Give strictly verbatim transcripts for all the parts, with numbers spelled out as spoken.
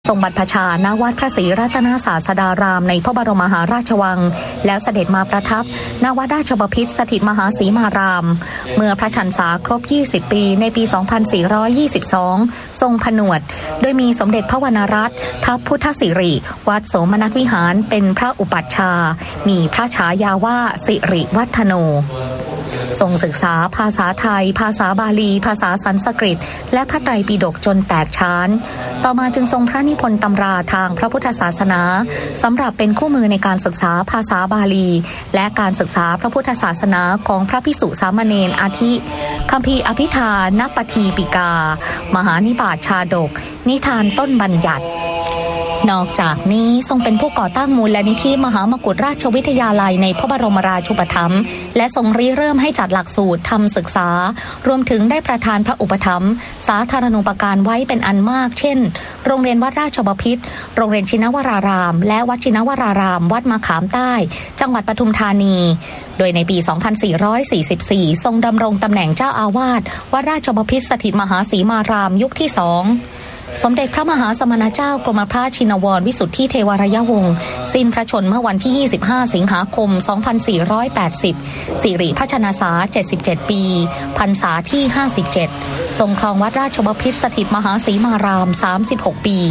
ทรงบรรพชาณวัดพระศรีรัตนศาสดารามในพระบรมมหาราชวังแล้วเสด็จมาประทับณวัดราชบพิตรสถิตมหาสีมารามเมื่อพระชรรษาครบยี่สิบปีในปี สองพันสี่ร้อยยี่สิบสอง ทรงผนวดโดยมีสมเด็จพระวรรณรัตน์ทัพพุทธสิริวัดโสมนัสวิหารเป็นพระอุปัชฌาย์มีพระฉายาว่าสิริวัฒโนทรงศึกษาภาษาไทยภาษาบาลีภาษาสันสกฤตและพระไตรปิฎกจนแตกฉานต่อมาจึงทรงพระนิพนธ์ตำราทางพระพุทธศาสนาสำหรับเป็นคู่มือในการศึกษาภาษาบาลีและการศึกษาพระพุทธศาสนาของพระภิกษุสามเณรอาทิคัมภีร์อภิธานปทีปิกามหานิบาตชาดกนิทานต้นบัญญัตินอกจากนี้ทรงเป็นผู้ก่อตั้งมูลนิธิมหามกุฏราชวิทยาลัยในพระบรมราชูปถัมภ์และทรงริเริ่มให้จัดหลักสูตรทำศึกษารวมถึงได้ประทานพระอุปถัมภ์สาธารณูปการไว้เป็นอันมากเช่นโรงเรียนวัดราชบพิตรโรงเรียนชินวรารามและวัดชินวรารามวัดมะขามใต้จังหวัดปทุมธานีโดยในปี สองพันสี่ร้อยสี่สิบสี่ ทรงดำรงตำแหน่งเจ้าอาวาสวัดราชบพิตรสถิตมหาสีมารามยุคที่สองสมเด็จพระมหาสมณเจ้ากรมพระชินวรวิสุทธิเทวรยวงศ์สิ้นพระชนม์เมื่อวันที่ยี่สิบห้าสิงหาคมสองพันสี่ร้อยแปดสิบสิริพระชนษาเจ็ดสิบเจ็ดปีพรรษาที่ห้าสิบเจ็ดทรงครองวัดราชบพิตรสถิตมหาสีมารามสามสิบหกปี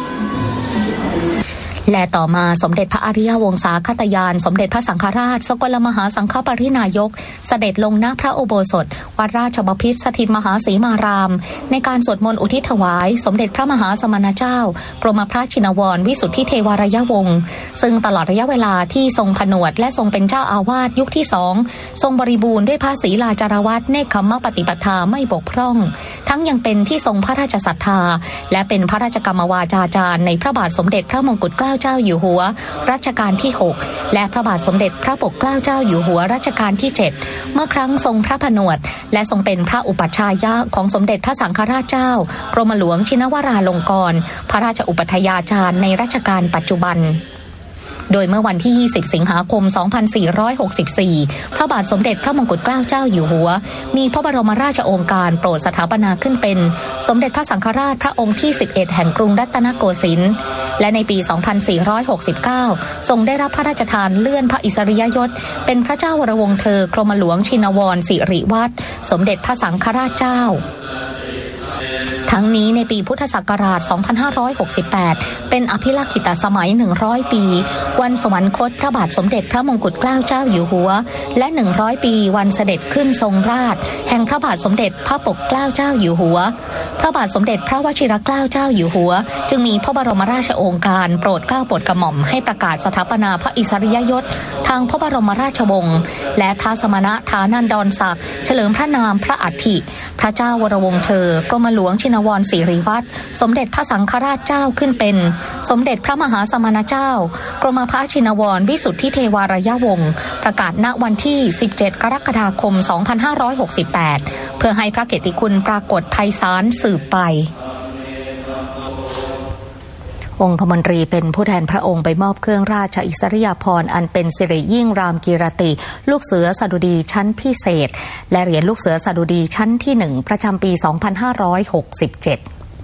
และต่อมาสมเด็จพระอริยวงศาคตยานสมเด็จพระสังฆราชสกลมหาสังฆปรินายกเสด็จลงณพระอุโบสถวัดราชบพิตรสถิตมหาสีมารามในการสวดมนต์อุทิศถวายสมเด็จพระมหาสมณเจ้ากรมพระชินวรวิสุทธิเทวรยวงศ์ซึ่งตลอดระยะเวลาที่ทรงผนวดและทรงเป็นเจ้าอาวาสยุคที่สองทรงบริบูรณ์ด้วยพระศรีลาจารวัตรเนกขัมมปฏิปทาไม่บกพร่องทั้งยังเป็นที่ทรงพระราชศรัทธาและเป็นพระราชกรรมวาจาจารย์ในพระบาทสมเด็จพระมงกุฎเกล้าเจ้าอยู่หัวรัชกาลที่หกและพระบาทสมเด็จพระปกเกล้าเจ้าอยู่หัวรัชกาลที่เจ็ดเมื่อครั้งทรงพระผนวดและทรงเป็นพระอุปัชฌายะของสมเด็จพระสังฆราชเจ้ากรมหลวงชินวราลงกรณ์พระราชอุปัฏฐาจารย์ในรัชกาลปัจจุบันโดยเมื่อวันที่ยี่สิบสิงหาคมสองพันสี่ร้อยหกสิบสี่พระบาทสมเด็จพระมงกุฎเกล้าเจ้าอยู่หัวมีพระบรมราชโองการโปรดสถาปนาขึ้นเป็นสมเด็จพระสังฆราชพระองค์ที่สิบเอ็ดแห่งกรุงรัตนโกสินทร์และในปีสองพันสี่ร้อยหกสิบเก้าทรงได้รับพระราชทานเลื่อนพระอิสริยยศเป็นพระเจ้าวรวงศ์เธอกรมหลวงชินวรสิริวัฒน์สมเด็จพระสังฆราชเจ้าทั้งนี้ในปีพุทธศักราชสองพันห้าร้อยหกสิบแปดเป็นอภิลักขิตสมัยหนึ่งร้อยปีวันสวรรคตพระบาทสมเด็จพระมงกุฎเกล้าเจ้าอยู่หัวและหนึ่งร้อยปีวันเสด็จขึ้นทรงราชแห่งพระบาทสมเด็จพระปกเกล้าเจ้าอยู่หัวพระบาทสมเด็จพระวชิรเกล้าเจ้าอยู่หัวจึงมีพระบรมราชโองการโปรดเกล้าโปรดกระหม่อมให้ประกาศสถาปนาพระอิสริยยศทางพระบรมราชวงศ์และพระสมณฐานันดรศักดิ์เฉลิมพระนามพระอัฐิพระเจ้าวรวงศ์เธอกรมหลวงชินวรสิริวัฒน์สมเด็จพระสังฆราชเจ้าขึ้นเป็นสมเด็จพระมหาสมณเจ้ากรมพระชินวรวิสุทธิเทวรยวงศ์ประกาศณวันที่สิบเจ็ดกรกฎาคมสองพันห้าร้อยหกสิบแปดเพื่อให้พระเกียรติคุณปรากฏไพศาลสืบไปองคมนตรีเป็นผู้แทนพระองค์ไปมอบเครื่องราชอิสริยาภรณ์อันเป็นสิริยิ่งรามกีรติลูกเสือสดุดีชั้นพิเศษและเหรียญลูกเสือสดุดีชั้นที่หนึ่งประจำปีสองพันห้าร้อยหกสิบเจ็ด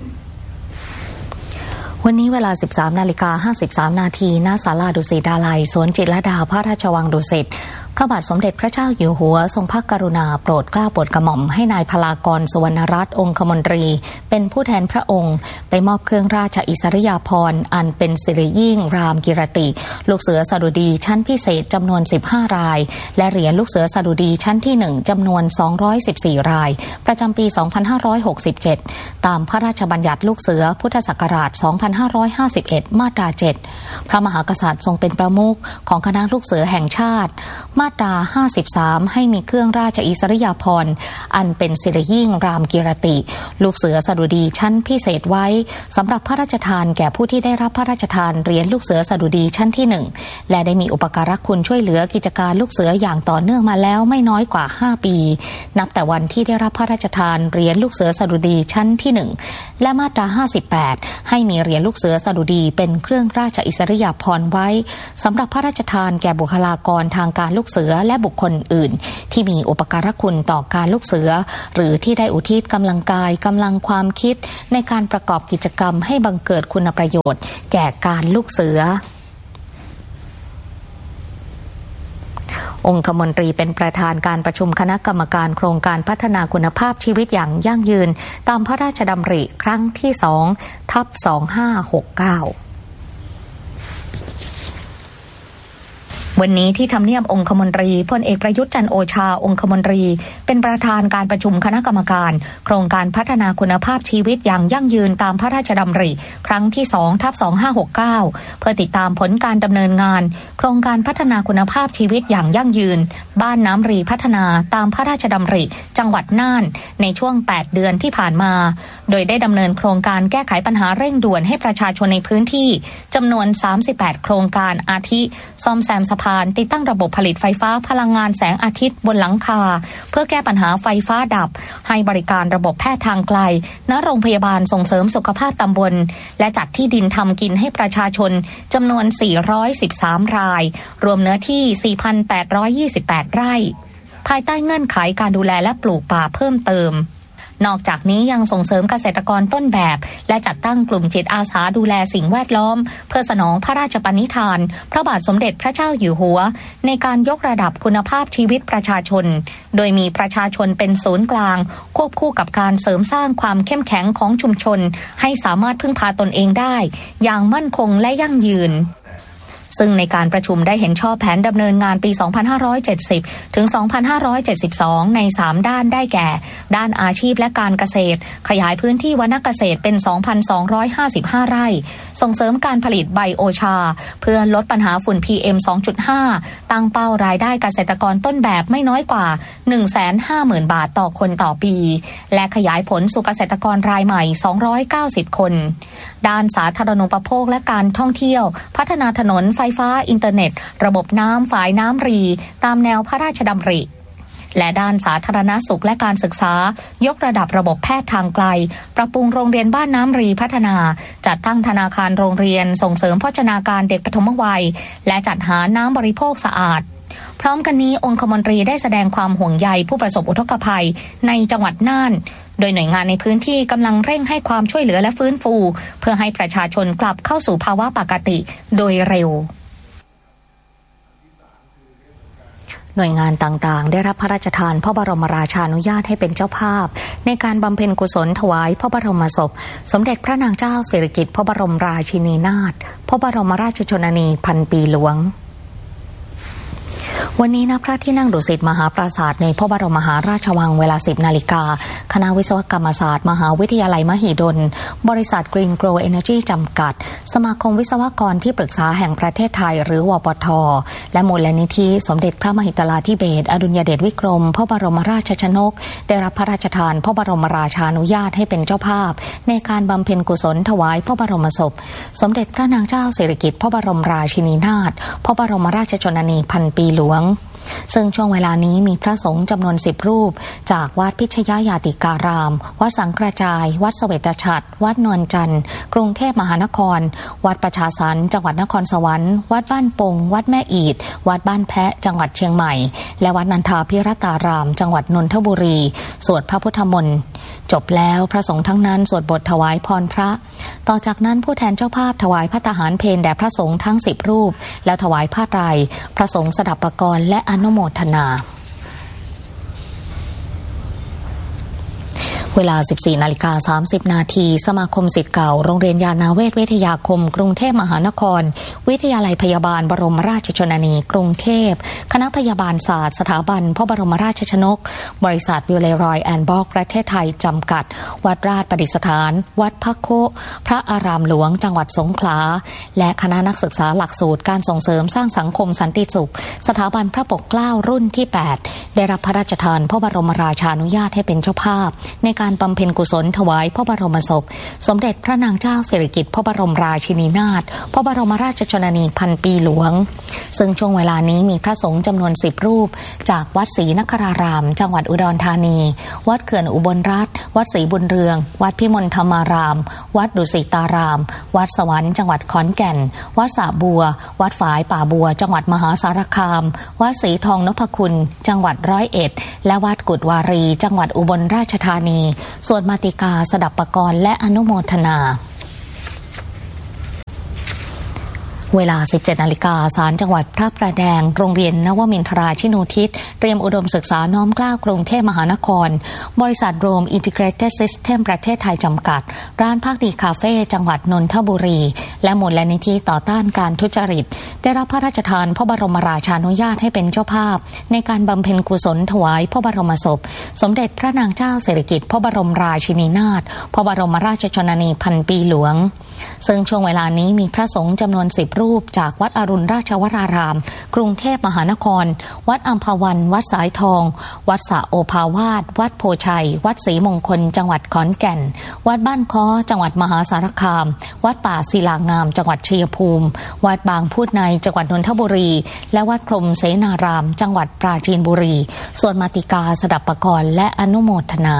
วันนี้เวลา สิบสามนาฬิกาห้าสิบสามนาทีณศาลาดุสิตดาลัยสวนจิตรลดาพระราชวังดุสิตพระบาทสมเด็จพระเจ้าอยู่หัวทรงพระกรุณาโปรดเกล้าโปรดกระหม่อมให้นายพลากรสุวรรณรัตน์องคมนตรีเป็นผู้แทนพระองค์ไปมอบเครื่องราชอิสริยาภรณ์อันเป็นสิริยิ่งรามกีรติลูกเสือสดุดีชั้นพิเศษจำนวนสิบห้ารายและเหรียญลูกเสือสดุดีชั้นที่หนึ่งจำนวนสองร้อยสิบสี่รายประจำปีสองพันห้าร้อยหกสิบเจ็ดตามพระราชบัญญัติลูกเสือพุทธศักราชสองพันห้าร้อยห้าสิบเอ็ดมาตราเจ็ดพระมหากษัตริย์ทรงเป็นประมุขของคณะลูกเสือแห่งชาติมาตราห้าสิบสามให้มีเครื่องราชอิสริยาภรณ์อันเป็นสิริยิ่งรามกีรติลูกเสือสดุดีชั้นพิเศษไว้สำหรับพระราชทานแก่ผู้ที่ได้รับพระราชทานเหรียญลูกเสือสดุดีชั้นที่หนึ่งและได้มีอุปการะคุณช่วยเหลือกิจการลูกเสืออย่างต่อเนื่องมาแล้วไม่น้อยกว่าห้าปีนับแต่วันที่ได้รับพระราชทานเหรียญลูกเสือสดุดีชั้นที่หนึ่งและมาตราห้าสิบแปดให้มีเหรียญลูกเสือสดุดีเป็นเครื่องราชอิสริยาภรณ์ไว้สำหรับพระราชทานแก่บุคลากรทางการลูกเสือเสือและบุคคลอื่นที่มีอุปการะคุณต่อการลูกเสือหรือที่ได้อุทิศกำลังกายกำลังความคิดในการประกอบกิจกรรมให้บังเกิดคุณประโยชน์แก่การลูกเสือองคมนตรีเป็นประธานการประชุมคณะกรรมการโครงการพัฒนาคุณภาพชีวิตอย่างยั่งยืนตามพระราชดำริครั้งที่สองทับสองห้าหกเก้าวันนี้ที่ทำเนียบองคมนตรีพลเอกประยุทธ์จันทร์โอชาองคมนตรีเป็นประธานการประชุมคณะกรรมการโครงการพัฒนาคุณภาพชีวิตอย่างยั่งยืนตามพระราชดำริครั้งที่สองทับสองห้าหกเก้าเพื่อติดตามผลการดำเนินงานโครงการพัฒนาคุณภาพชีวิตอย่างยั่งยืนบ้านน้ำรีพัฒนาตามพระราชดำริจังหวัดน่านในช่วงแปดเดือนที่ผ่านมาโดยได้ดำเนินโครงการแก้ไขปัญหาเร่งด่วนให้ประชาชนในพื้นที่จำนวนสามสิบแปดโครงการอาทิซ่อมแซมสะพานติดตั้งระบบผลิตไฟฟ้าพลังงานแสงอาทิตย์บนหลังคาเพื่อแก้ปัญหาไฟฟ้าดับให้บริการระบบแพทย์ทางไกลณโรงพยาบาลส่งเสริมสุขภาพตำบลและจัดที่ดินทำกินให้ประชาชนจำนวนสี่ร้อยสิบสามรายรวมเนื้อที่ สี่พันแปดร้อยยี่สิบแปด ไร่ภายใต้เงื่อนไขการดูแลและปลูกป่าเพิ่มเติมนอกจากนี้ยังส่งเสริมเกษตรกรต้นแบบและจัดตั้งกลุ่มจิตอาสาดูแลสิ่งแวดล้อมเพื่อสนองพระราชปณิธานพระบาทสมเด็จพระเจ้าอยู่หัวในการยกระดับคุณภาพชีวิตประชาชนโดยมีประชาชนเป็นศูนย์กลางควบคู่กับการเสริมสร้างความเข้มแข็งของชุมชนให้สามารถพึ่งพาตนเองได้อย่างมั่นคงและยั่งยืนซึ่งในการประชุมได้เห็นชอบแผนดำเนินงานปี สองพันห้าร้อยเจ็ดสิบ ถึง สองพันห้าร้อยเจ็ดสิบสอง ใน สาม ด้านได้แก่ ด้านอาชีพและการเกษตรขยายพื้นที่วรรณเกษตรเป็น สองพันสองร้อยห้าสิบห้า ไร่ส่งเสริมการผลิตไบโอชาเพื่อลดปัญหาฝุ่น พี เอ็ม สองจุดห้า ตั้งเป้ารายได้เกษตรกรต้นแบบไม่น้อยกว่า หนึ่งแสนห้าหมื่น บาทต่อคนต่อปีและขยายผลสู่เกษตรกรรายใหม่ สองร้อยเก้าสิบ คนด้านสาธารณูปโภคและการท่องเที่ยวพัฒนาถนนไฟฟ้าอินเทอร์เน็ตระบบน้ำฝายน้ำรีตามแนวพระราชดำริและด้านสาธารณสุขและการศึกษายกระดับระบบแพทย์ทางไกลปรับปรุงโรงเรียนบ้านน้ำรีพัฒนาจัดตั้งธนาคารโรงเรียนส่งเสริมโภชนาการเด็กปฐมวัยและจัดหาน้ำบริโภคสะอาดพร้อมกันนี้องคมนตรีได้แสดงความห่วงใยผู้ประสบอุทกภัยในจังหวัดน่านโดยหน่วยงานในพื้นที่กำลังเร่งให้ความช่วยเหลือและฟื้นฟูเพื่อให้ประชาชนกลับเข้าสู่ภาวะปกติโดยเร็วหน่วยงานต่างๆได้รับพระราชทานพระบรมราชานุญาตให้เป็นเจ้าภาพในการบำเพ็ญกุศลถวายพระบรมศพสมเด็จพระนางเจ้าสิริกิติ์พระบรมราชินีนาถพระบรมราชชนนีพันปีหลวงวันนี้ณพระที่นั่งดุสิตมหาปราสาทในพระบรมมหาราชวังเวลา สิบ นาฬิกาคณะวิศวกรรมศาสตร์มหาวิทยาลัยมหิดลบริษัท Green Grow Energy จำกัดสมาคมวิศวกรที่ปรึกษาแห่งประเทศไทยหรือวปท.และมูลนิธิสมเด็จพระมหิดลาธิเบศรอดุลยเดชวิกรมพระบรมราชชนกได้รับพระราชทานพระบรมราชานุญาตให้เป็นเจ้าภาพในการบำเพ็ญกุศลถวายพระบรมศพสมเด็จพระนางเจ้าสิริกิติ์พระบรมราชินีนาถพระบรมราชชนนีพันปีหลวงซึ่งช่วงเวลานี้มีพระสงฆ์จำนวนสิบรูปจากวัดพิชยญาติการามวัดสังกระจายวัดเสวตฉัตรวัดนวลจันทร์กรุงเทพมหานครวัดประชาสรรค์จังหวัดนครสวรรค์วัดบ้านปงวัดแม่อีดวัดบ้านแพะจังหวัดเชียงใหม่และวัดนันทาภิรตารามจังหวัดนนทบุรีสวดพระพุทธมนต์จบแล้วพระสงฆ์ทั้งนั้นสวดบทถวายพรพระต่อจากนั้นผู้แทนเจ้าภาพถวายภัตตาหารเพลแด่พระสงฆ์ทั้งสิบรูปแล้วถวายผ้าไตรพระสงฆ์สดับปกรณ์และอนุโมทนาเวลา สิบสี่ นาฬิกา สามสิบ นาทีสมาคมศิษย์เก่าโรงเรียนยานาเวศวิทยาคมกรุงเทพมหานครวิทยาลัยพยาบาลบรมราชชนนีกรุงเทพคณะพยาบาลศาสตร์สถาบันพระบรมราชชนกบริษัทวิลเลรอยแอนด์บอกประเทศไทยจำกัดวัดราชประดิษฐานวัดพระโคพระอารามหลวงจังหวัดสงขลาและคณะนักศึกษาหลักสูตรการส่งเสริมสร้างสังคมสันติสุขสถาบันพระปกเกล้ารุ่นที่แปดได้รับพระราชทานพระบรมราชานุญาตให้เป็นเจ้าภาพในการการบำเพ็ญกุศลถวายพระบรมศพสมเด็จพระนางเจ้าสิริกิติ์พระบรมราชินีนาถพระบรมราชชนนีพันปีหลวงซึ่งช่วงเวลานี้มีพระสงฆ์จำนวนสิบรูปจากวัดศรีนครารามจังหวัดอุดรธานีวัดเขื่อนอุบลรัตน์วัดศรีบุญเรืองวัดพิมลธรรมารามวัดดุสิตารามวัดสวรรค์จังหวัดขอนแก่นวัดสระบัววัดฝายป่าบัวจังหวัดมหาสารคามวัดศรีทองนพคุณจังหวัดร้อยเอ็ดและวัดกุฎวารีจังหวัดอุบลราชธานีสวดมาติกาสดับปกรณ์และอนุโมทนาเวลา สิบเจ็ดนาฬิกา ศาลจังหวัดพระประแดงโรงเรียนนวมินทราชินูทิศเตรียมอุดมศึกษาน้อมเกล้ากรุงเทพมหานครบริษัทโรมอินทิเกรเต็ดซิสเต็มประเทศไทยจำกัดร้านพักดีคาเฟ่จังหวัดนนทบุรีและมูลนิธิต่อต้านการทุจริตได้รับพระราชทานพระบรมราชานุญาตให้เป็นเจ้าภาพในการบำเพ็ญกุศลถวายพระบรมศพสมเด็จพระนางเจ้าสิริกิติ์พระบรมราชินีนาถพระบรมราชชนนีพันปีหลวงซึ่งช่วงเวลานี้มีพระสงฆ์จำนวนสิบรูปจากวัดอรุณราชวรารามกรุงเทพมหานครวัดอัมพวันวัดสายทองวัดสะโอภาวาสวัดโพชัยวัดศรีมงคลจังหวัดขอนแก่นวัดบ้านค้อจังหวัดมหาสารคามวัดป่าศิลางามจังหวัดชัยภูมิวัดบางพูดในจังหวัดนนทบุรีและวัดพรหมเสนารามจังหวัดปราจีนบุรีสวดมาติกาสดับปกรณ์และอนุโมทนา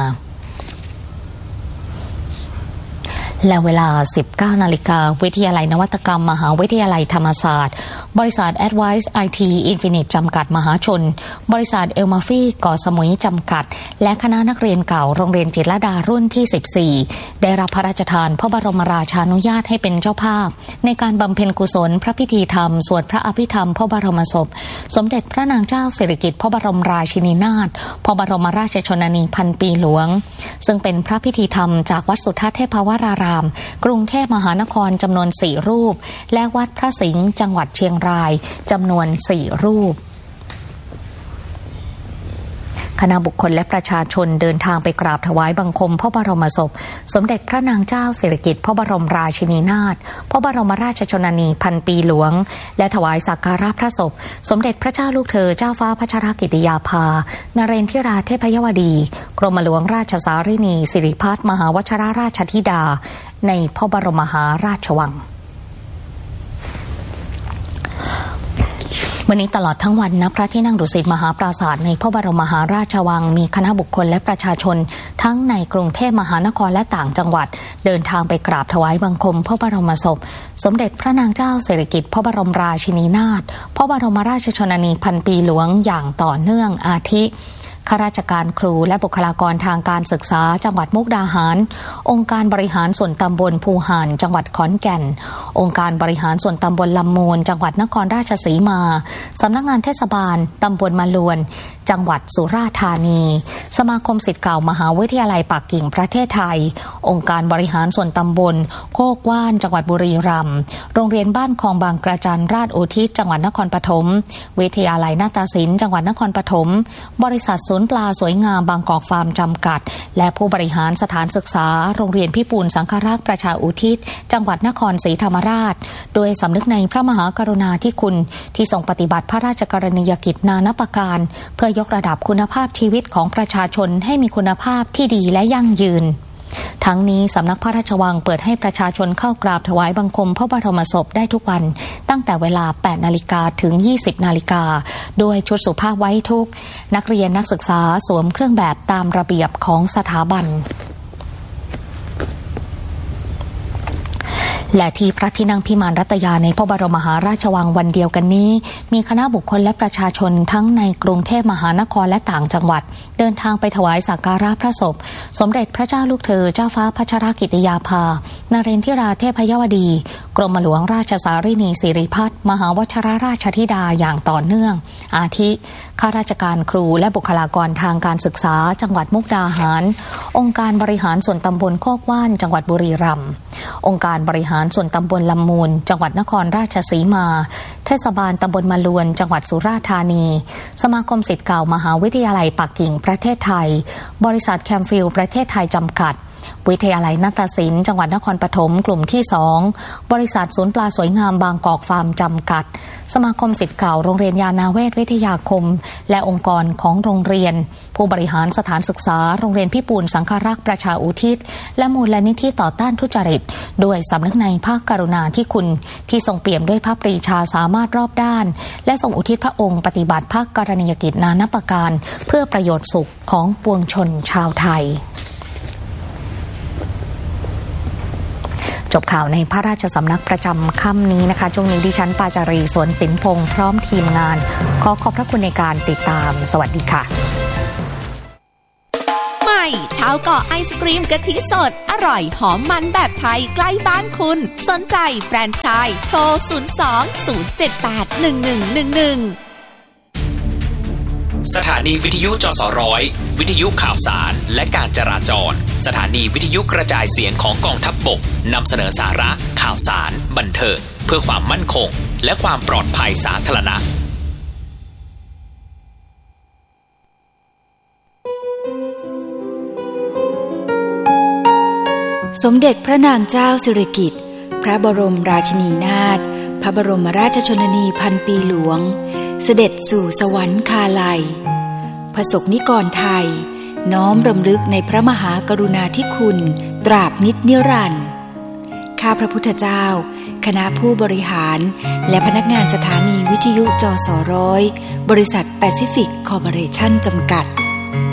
และเวลา สิบเก้านาฬิกา วิทยาลัยนวัตกรรมมหาวิทยาลัยธรรมศาสตร์บริษัท Advice ไอ ที Infinite จำกัดมหาชนบริษัทเอลมาฟี่ก่อสมุยจำกัดและคณะนักเรียนเก่าโรงเรียนจิตรลดารุ่นที่สิบสี่ได้รับพระราชทานพระบรมราชานุญาตให้เป็นเจ้าภาพในการบำเพ็ญกุศลพระพิธีธรรมสวดพระอภิธรรมพระบรมศพสมเด็จพระนางเจ้าสิริกิติ์พระบรมราชินีนาถพระบรมราชชนนีพันปีหลวงซึ่งเป็นพระพิธีธรรมจากวัดสุทัศน์เทพวรารามกรุงเทพมหานครจำนวนสี่รูปและวัดพระสิงห์จังหวัดเชียงรายจำนวนสี่รูปคณะบุคคลและประชาชนเดินทางไปกราบถวายบังคมพระบรมศพสมเด็จพระนางเจ้าสิริกิติ์พระบรมราชินีนาถพระบรมราชชนนีพันปีหลวงและถวายสักการะพระศพสมเด็จพระเจ้าลูกเธอเจ้าฟ้าพัชรกิติยาภานเรนทิราเทพยวดีกรมหลวงราชสารินีสิริพัฒน์มหาวชิรราชธิดาในพระบรมมหาราชวังวันนี้ตลอดทั้งวันณพระที่นั่งดุสิตมหาปราสาทในพระบรมมหาราชวังมีคณะบุคคลและประชาชนทั้งในกรุงเทพมหานครและต่างจังหวัดเดินทางไปกราบถวายบังคมพระบรมศพสมเด็จพระนางเจ้าสิริกิติ์พระบรมราชินีนาถพระบรมราชชนนีพันปีหลวงอย่างต่อเนื่องอาทิข้าราชการครูและบุคลากรทางการศึกษาจังหวัดมุกดาหารองค์การบริหารส่วนตำบลภูหานจังหวัดขอนแก่นองค์การบริหารส่วนตำบลลำมูลจังหวัดนครราชสีมาสำนักงานเทศบาลตำบลมะลวนจังหวัดสุราษฎร์ธานีสมาคมศิษย์เก่ามหาวิทยาลัยปักกิ่งประเทศไทยองค์การบริหารส่วนตำบลโคกว่านจังหวัดบุรีรัมย์โรงเรียนบ้านคลองบางกระจันราชอุทิศจังหวัดนครปฐมวิทยาลัยนาฏศิลป์จังหวัดนครปฐมบริษัทศูนย์ปลาสวยงามบางกอกฟาร์มจำกัดและผู้บริหารสถานศึกษาโรงเรียนพิบูลสังฆราชประชาอุทิศจังหวัดนครศรีธรรมราชโดยสำนึกในพระมหากรุณาธิคุณที่ทรงปฏิบัติพระราชกรณียกิจนานาประการเพื่อยกระดับคุณภาพชีวิตของประชาชนให้มีคุณภาพที่ดีและยั่งยืนทั้งนี้สำนักพระราชวังเปิดให้ประชาชนเข้ากราบถวายบังคมพระบรมศพได้ทุกวันตั้งแต่เวลา แปดนาฬิกา ถึง ยี่สิบนาฬิกาโดยชุดสุภาพไว้ทุกนักเรียนนักศึกษาสวมเครื่องแบบตามระเบียบของสถาบันและที่พระที่นั่งพิมานรัตยาในพระบรมมหาราชวังวันเดียวกันนี้มีคณะบุคคลและประชาชนทั้งในกรุงเทพมหานครและต่างจังหวัดเดินทางไปถวายสักการะพระศพสมเด็จพระเจ้าลูกเธอเจ้าฟ้าพัชรกิติยาภานเรนทิราเทพยวดีกรมหลวงราชสารินีสิริพัฒน์มหาวชิรราชธิดาอย่างต่อเนื่องอาทิข้าราชการครูและบุคลากรทางการศึกษาจังหวัดมุกดาหารองค์การบริหารส่วนตำบลโคกว่านจังหวัดบุรีรัมย์องค์การบริหารส่วนตำบลลำมูลจังหวัดนครราชสีมาเทศบาลตำบลมะลวนจังหวัดสุราษฎร์ธานีสมาคมศิษย์เก่ามหาวิทยาลัยปักกิ่งประเทศไทยบริษัทแคมฟิลประเทศไทยจำกัดวิทยาลัยนาฏศิลป์จังหวัดนครปฐมกลุ่มที่สองบริษัทศูนย์ปลาสวยงามบางกอกฟาร์มจำกัดสมาคมศิษย์เก่าโรงเรียนยานาเวศวิทยาคมและองค์กรของโรงเรียนผู้บริหารสถานศึกษาโรงเรียนพิบูลสังฆรักษ์ประชาอุทิศและมูลนิธิต่อต้านทุจริตด้วยสำนึกในพระกรุณาธิคุณที่ทรงเปี่ยมด้วยพระปรีชาสามารถรอบด้านและทรงอุทิศพระองค์ปฏิบัติพระกรณียกิจนานาประการเพื่อประโยชน์สุขของปวงชนชาวไทยจบข่าวในพระราชสำนักประจำค่ำนี้นะคะช่วงนี้ดิฉันปาจารีสวนสินพงษ์พร้อมทีมงานขอขอบพระคุณในการติดตามสวัสดีค่ะใหม่ชาวเกาะไอศกรีมกะทิสดอร่อยหอมมันแบบไทยใกล้บ้านคุณสนใจแฟรนไชส์โทรศูนย์ สอง ศูนย์ เจ็ด แปด หนึ่ง หนึ่ง หนึ่ง หนึ่งสถานีวิทยุจสร้อยวิทยุข่าวสารและการจราจรสถานีวิทยุกระจายเสียงของกองทัพบกนำเสนอสาระข่าวสารบันเทิงเพื่อความมั่นคงและความปลอดภัยสาธารณะสมเด็จพระนางเจ้าสิริกิติ์พระบรมราชินีนาถพระบรมราชชนนีพันปีหลวงเสด็จสู่สวรรคาลัยพระสงฆ์นิกรไทยน้อมรำลึกในพระมหากรุณาธิคุณตราบนิจนิรันดร์ข้าพระพุทธเจ้าคณะผู้บริหารและพนักงานสถานีวิทยุจสร้อยบริษัทแปซิฟิกคอร์ปอเรชั่นจำกัด